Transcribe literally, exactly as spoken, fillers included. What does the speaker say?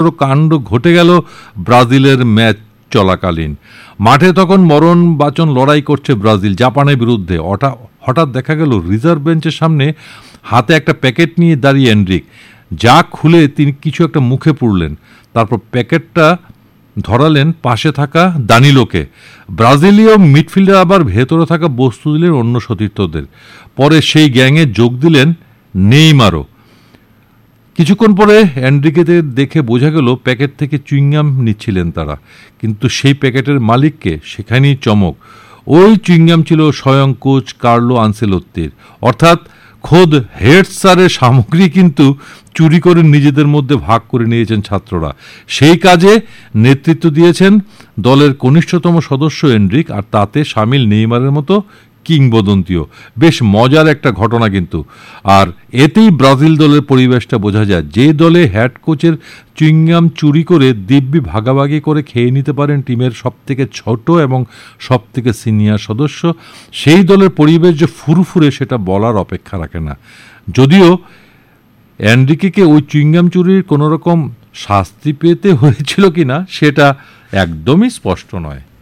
চক্র কাণ্ড ঘটে গেল ব্রাজিলের ম্যাচ চলাকালীন। মাঠে তখন মরণ বাঁচন লড়াই করছে ব্রাজিল জাপানের বিরুদ্ধে। হঠাৎ দেখা গেল রিজার্ভ বেঞ্চের সামনে হাতে একটা প্যাকেট নিয়ে দাঁড়িয়ে এনরিক। যা খুলে তিনি কিছু একটা মুখে পুরলেন, তারপর প্যাকেটটা ধরালেন পাশে থাকা দানিলোকে। ব্রাজিলীয় মিডফিল্ডার আবার ভেতরে থাকা বস্তু দিলেন অন্য সতীর্থদের। পরে সেই গ্যাংয়ে যোগ দিলেন নেইমারও। কিছুক্ষণ পরে এনরিকেদের দেখে বোঝা গেল প্যাকেট থেকে চুইংগাম নিচ্ছিলেন তারা, কিন্তু সেই প্যাকেটের মালিককে সেখানেই চমক। ওই চুইংগাম ছিল স্বয়ং কোচ কার্লো আনসেলোত্তির। অর্থাৎ খোদ হেড স্যারের সামগ্রী কিন্তু চুরি করে নিজেদের মধ্যে ভাগ করে নিয়েছেন ছাত্ররা। সেই কাজে নেতৃত্ব দিয়েছেন দলের কনিষ্ঠতম সদস্য এনরিক, আর তাতে সামিল নেইমারের মতো কিংবদন্তিও। বেশ মজার একটা ঘটনা কিন্তু। আর এতেই ব্রাজিল দলের পরিবেশটা বোঝা যায়। যে দলে হেড কোচের চুইংগাম চুরি করে দিব্যি ভাগাভাগি করে খেয়ে নিতে পারেন টিমের সবথেকে ছোট এবং সবথেকে সিনিয়র সদস্য, সেই দলের পরিবেশ যে ফুরফুরে সেটা বলার অপেক্ষা রাখে না। যদিও এনরিকেকে ওই চুইংগাম চুরির কোনো রকম শাস্তি পেতে হয়েছিল কিনা সেটা একদমই স্পষ্ট নয়।